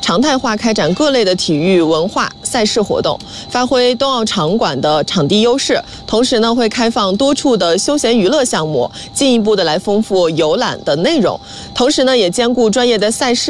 常态化开展各类的体育文化赛事活动，发挥冬奥场馆的场地优势，同时呢会开放多处的休闲娱乐项目，进一步的来丰富游览的内容，同时呢也兼顾专业的赛事。